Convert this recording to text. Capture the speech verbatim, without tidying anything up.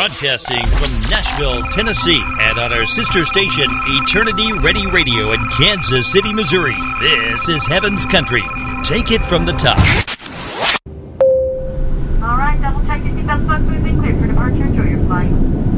Broadcasting from Nashville, Tennessee, and on our sister station, Eternity Ready Radio in Kansas City, Missouri. This is Heaven's Country. Take it from the top. All right, double check your seatbelts once we've been cleared for departure. Enjoy your flight.